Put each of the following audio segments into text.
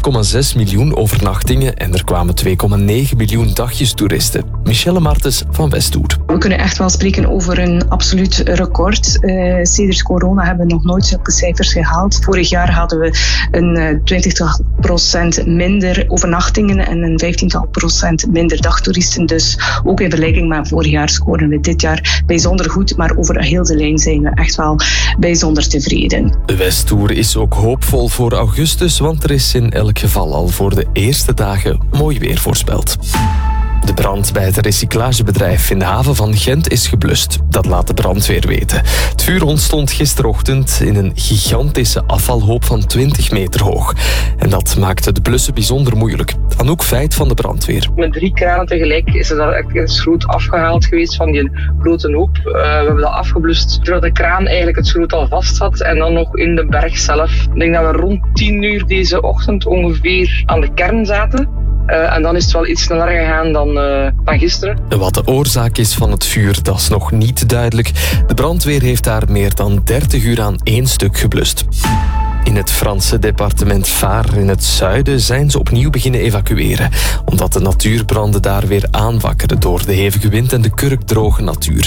5,6 miljoen overnachtingen en er kwamen 2,9 miljoen dagjestoeristen. Michelle Martens van Westhoer. We kunnen echt wel spreken over een absoluut record. Sinds corona hebben we nog nooit zulke cijfers gehaald. Vorig jaar hadden we een 20% minder overnachtingen en een 15% minder dagtoeristen. Dus ook in vergelijking met vorig jaar scoren we dit jaar bijzonder goed. Maar over heel de lijn zijn we echt wel bijzonder tevreden. De Westhoer is ook hoopvol voor augustus, want er is in elk geval al voor de eerste dagen mooi weer voorspeld. De brand bij het recyclagebedrijf in de haven van Gent is geblust. Dat laat de brandweer weten. Het vuur ontstond gisterochtend in een gigantische afvalhoop van 20 meter hoog. En dat maakte het blussen bijzonder moeilijk. Anouk Feit van de brandweer. Met 3 kranen tegelijk is er het schroot afgehaald geweest van die grote hoop. We hebben dat afgeblust terwijl de kraan eigenlijk het schroot al vast had. En dan nog in de berg zelf. Ik denk dat we rond 10 uur deze ochtend ongeveer aan de kern zaten. En dan is het wel iets sneller gegaan dan gisteren. Wat de oorzaak is van het vuur, dat is nog niet duidelijk. De brandweer heeft daar meer dan 30 uur aan één stuk geblust. In het Franse departement Var in het zuiden zijn ze opnieuw beginnen evacueren, omdat de natuurbranden daar weer aanwakkeren door de hevige wind en de kurkdroge natuur.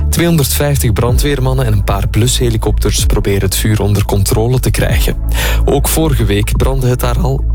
250 brandweermannen en een paar blushelikopters proberen het vuur onder controle te krijgen. Ook vorige week brandde het daar al.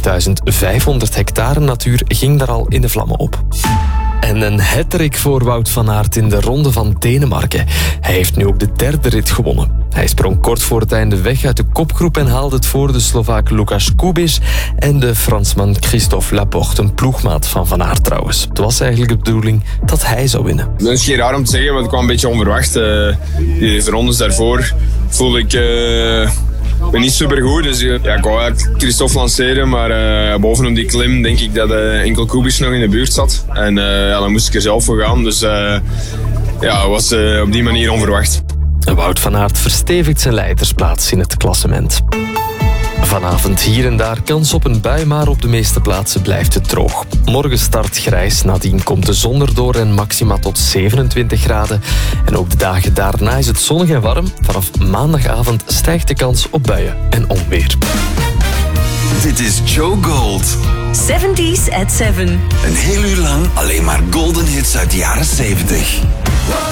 4500 hectare natuur ging daar al in de vlammen op. En een hattrick voor Wout van Aert in de Ronde van Denemarken. Hij heeft nu ook de 3e rit gewonnen. Hij sprong kort voor het einde weg uit de kopgroep en haalde het voor de Slovaak Lukáš Kubis en de Fransman Christophe Laporte, een ploegmaat van Van Aert trouwens. Het was eigenlijk de bedoeling dat hij zou winnen. Dat is geen raar om te zeggen, want het kwam een beetje onverwacht. Die rondes daarvoor voelde ik... Ik ben niet supergoed, dus ik wou eigenlijk Christophe lanceren, maar bovenop die klim denk ik dat enkel Kubis nog in de buurt zat. En dan moest ik er zelf voor gaan, dus het was op die manier onverwacht. Wout van Aert verstevigt zijn leidersplaats in het klassement. Vanavond hier en daar kans op een bui, maar op de meeste plaatsen blijft het droog. Morgen start grijs, nadien komt de zon erdoor en maxima tot 27 graden. En ook de dagen daarna is het zonnig en warm. Vanaf maandagavond stijgt de kans op buien en onweer. Dit is Joe Gold. 70s at 7. Een heel uur lang alleen maar golden hits uit de jaren 70.